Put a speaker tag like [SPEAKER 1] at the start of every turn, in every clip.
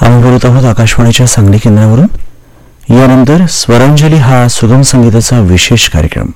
[SPEAKER 1] आम्ही बोलत आहोत आकाशवाणीच्या सांगली केंद्रावरून. यानंतर स्वरांजली हा सुगम संगीताचा विशेष कार्यक्रम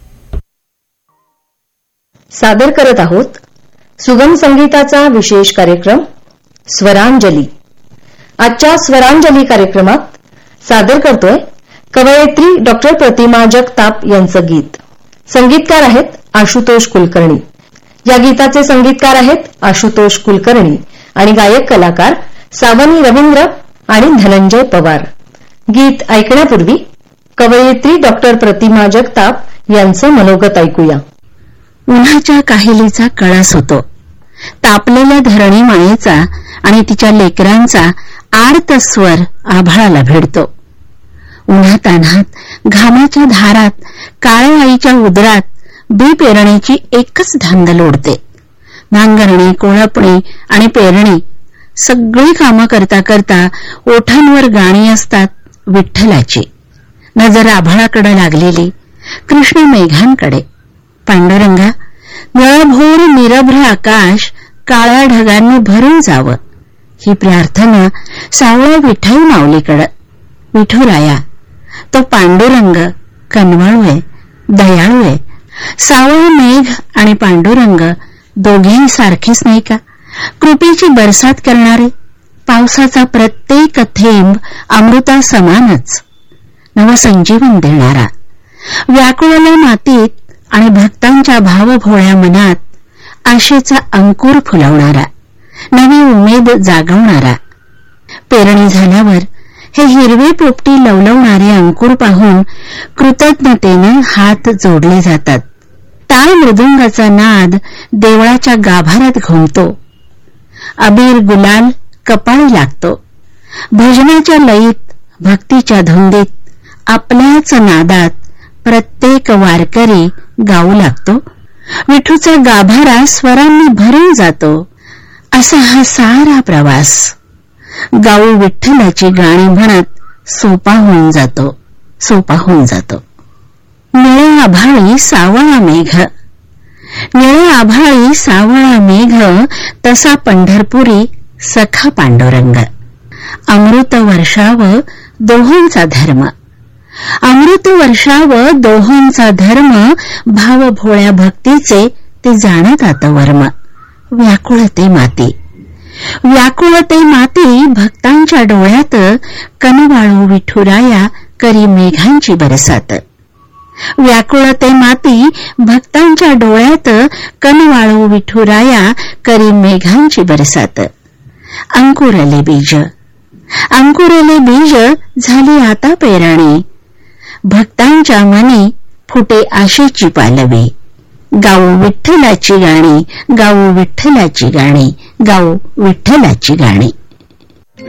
[SPEAKER 2] सादर करत आहोत. सुगम संगीताचा विशेष कार्यक्रम स्वरांजली. आजच्या स्वरांजली कार्यक्रमात सादर करतोय कवयित्री डॉक्टर प्रतिमा जगताप यांचं गीत. संगीतकार आहेत आशुतोष कुलकर्णी. या गीताचे संगीतकार आहेत आशुतोष कुलकर्णी आणि गायक कलाकार सावनी रवींद्र आणि धनंजय पवार. गीत ऐकण्यापूर्वी कवयित्री डॉक्टर प्रतिमा जगताप यांचं मनोगत ऐकूया.
[SPEAKER 3] उन्हाच्या काहिलीचा कळस होतो. तापलेल्या धरणी मायेचा आणि तिच्या लेकरांचा आर्त स्वर आभाळाला भिडतो. उन्हातान्हात घामाच्या धारात काळ्या आईच्या उदरात बी पेरणीची एकच धांदल ओढते. नांगरणी, कोळपणी आणि पेरणी सगळी कामं करता करता ओठांवर गाणी असतात विठ्ठलाची. नजर आभाळाकडे लागलेली, कृष्ण मेघांकडे. पांडुरंगा, निळभोर निरभ्र आकाश काळ्या ढगांनी भरून जावं ही प्रार्थना सावळ्या विठ्ठल माऊलीकडे. विठुराया, तो पांडुरंग कनवाळू आहे, दयाळू आहे. सावळा मेघ आणि पांडुरंग दोघेही सारखेच नाही का? कृपेची बरसात करणारे, पावसाचा प्रत्येक थेंब अमृता समानच, नवसंजीवन देणारा, व्याकुळल्या मातीत आणि भक्तांच्या भावभोळ्या मनात आशेचा अंकुर फुलवणारा, नवी उमेद जागवणारा. पेरणी झाल्यावर हे हिरवे पोपटी लवलवणारे अंकुर पाहून कृतज्ञतेने हात जोडले जातात. टाळ मृदुंगाचा नाद देवळाच्या गाभाऱ्यात घुमतो. अबीर गुलाल कपाळी लागतो. भजनाच्या लयीत, भक्तीच्या धुंदीत, आपल्याच नादात प्रत्येक वारकरी गाऊ लागतो. विठूचा गाभारा स्वरांनी भरून जातो. असा हा सारा प्रवास गाऊ विठ्ठलाची गाणी म्हणत सोपा होऊन जातो, सोपा होऊन जातो. निळे आभाळी सावळा मेघ, निळे आभाळी सावळा मेघ, तसा पंढरपुरी सखा पांडुरंग. अमृत वर्षाव दोहोंचा धर्म, अमृत वर्षाव दोहोंचा धर्म, भाव भोळ्या भक्तीचे ते जाणतात वर्म. व्याकुळते माती, व्याकुळते माती भक्तांच्या डोळ्यात, कनवाळू विठुराया करी मेघांची बरसात. व्याकुळते माती भक्तांच्या डोळ्यात, कनवाळू विठुराया करी मेघांची बरसात. अंकुरले बीज, अंकुरले बीज झाली आता पेरणी, भक्तांच्या मनी फुटे आशेची पालवी. गाऊ विठ्ठलाची गाणी, गाऊ विठ्ठलाची गाणी, गाऊ विठ्ठलाची गाणी.